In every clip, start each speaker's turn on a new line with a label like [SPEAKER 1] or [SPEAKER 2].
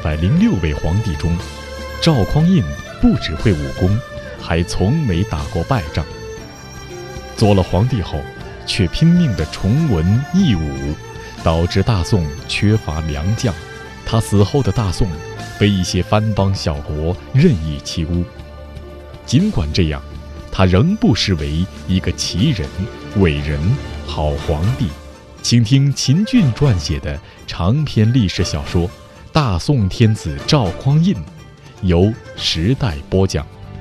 [SPEAKER 1] 406位皇帝中，赵匡胤不只会武功，还从没打过败仗。做了皇帝后，却拼命地崇文抑武，导致大宋缺乏良将。他死后的大宋被一些藩邦小国任意欺侮。尽管这样，他仍不失为一个奇人、伟人、好皇帝。请听秦俊撰写的长篇历史小说《大宋天子赵匡胤》，由时代播讲。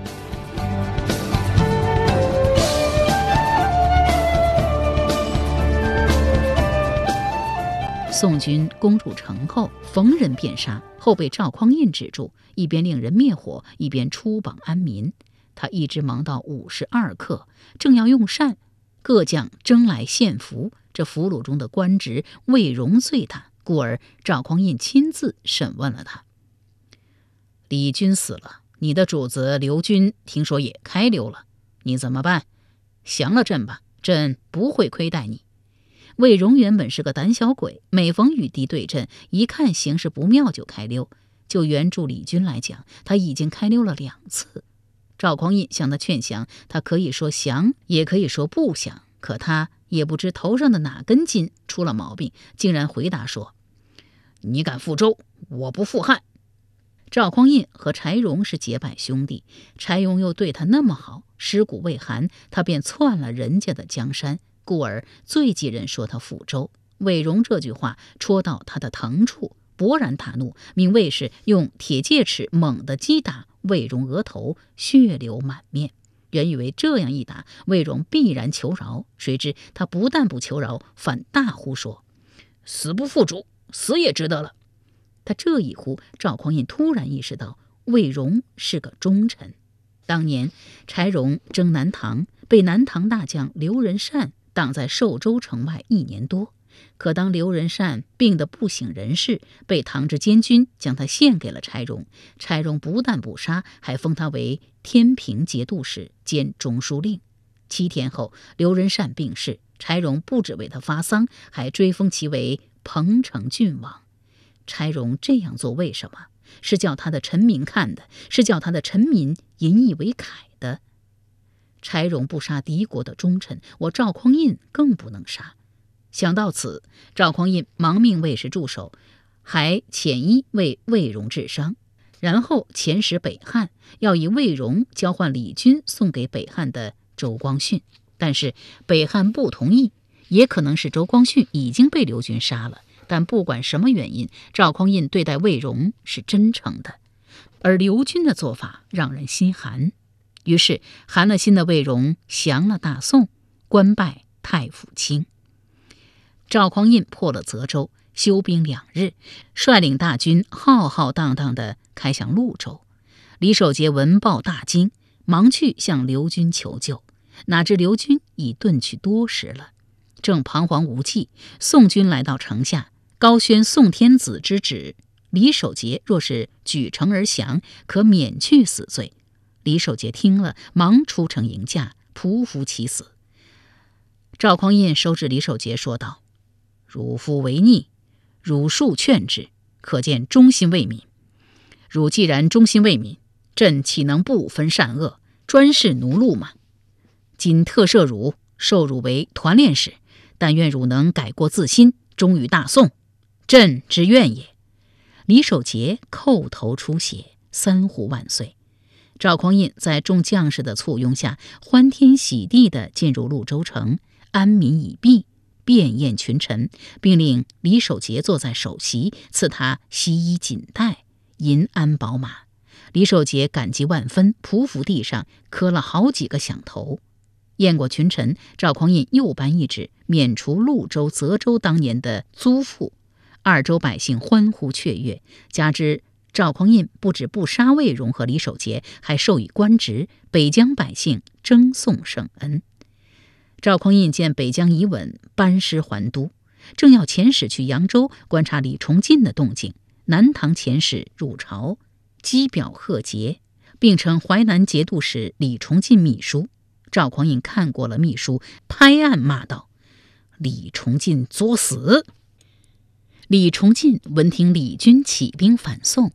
[SPEAKER 2] 宋军攻入城后，逢人便杀，后被赵匡胤止住，一边令人灭火，一边出榜安民。他一直忙到52刻，正要用膳，各将争来献俘，这俘虏中的官职魏荣最大，故而赵匡胤亲自审问了他。李军死了，你的主子刘军听说也开溜了，你怎么办？降了朕吧，朕不会亏待你。魏荣原本是个胆小鬼，每逢与敌对阵，一看形势不妙就开溜。就援助李军来讲，他已经开溜了2次。赵匡胤向他劝降，他可以说降，也可以说不降，可他也不知头上的哪根筋出了毛病，竟然回答说：你敢复周，我不复汉。赵匡胤和柴荣是结拜兄弟，柴荣又对他那么好，尸骨未寒，他便篡了人家的江山，故而最忌人说他复周。魏荣这句话戳到他的疼处，勃然大怒，命卫士用铁戒尺猛地击打魏荣额头，血流满面。原以为这样一打，魏荣必然求饶，谁知他不但不求饶，反大呼说：死不复主，死也值得了。他这一呼，赵匡胤突然意识到魏荣是个忠臣。当年柴荣征南唐，被南唐大将刘仁善挡在寿州城外1年多。可当刘仁善病得不省人事，被唐之监军将他献给了柴荣。柴荣不但不杀，还封他为天平节度使兼中书令。7天后，刘仁善病逝，柴荣不只为他发丧，还追封其为彭城郡王。柴荣这样做为什么？是叫他的臣民看的，是叫他的臣民引以为慨的。柴荣不杀敌国的忠臣，我赵匡胤更不能杀。想到此，赵匡胤忙命卫士驻守，还遣医为魏荣治伤，然后遣使北汉，要以魏荣交换李军送给北汉的周光训。但是北汉不同意，也可能是周光训已经被刘军杀了。但不管什么原因，赵匡胤对待魏荣是真诚的，而刘军的做法让人心寒。于是寒了心的魏荣降了大宋，官拜太傅卿。赵匡胤破了泽州，休兵2日，率领大军浩浩荡荡地开向潞州。李守节闻报大惊，忙去向刘军求救，哪知刘军已遁去多时了。正彷徨无计，宋军来到城下，高宣宋天子之旨，李守节若是举城而降，可免去死罪。李守节听了，忙出城迎驾，匍匐其死。赵匡胤收治李守节，说道：汝夫为逆，汝数劝之，可见忠心为民。汝既然忠心为民，朕岂能不分善恶，专事奴禄吗？今特赦汝，授汝为团练使，但愿汝能改过自新，忠于大宋，朕之愿也。李守节叩头出血，3呼万岁。赵匡胤在众将士的簇拥下，欢天喜地地进入潞州城，安民已毕，便宴群臣，并令李守节坐在首席，赐他西衣锦带、银鞍宝马。李守节感激万分，匍匐地上磕了好几个响头。宴过群臣，赵匡胤又颁一旨，免除潞州、泽州当年的租赋。2州百姓欢呼雀跃，加之赵匡胤不止不杀魏荣和李守节，还授以官职，北疆百姓争送圣恩。赵匡胤见北疆已稳，班师还都，正要遣使去扬州观察李崇进的动静，南唐遣使入朝，击表贺节，并称淮南节度使李崇进秘书。赵匡胤看过了秘书，拍案骂道：李崇进作死！李崇进闻听李军起兵反宋，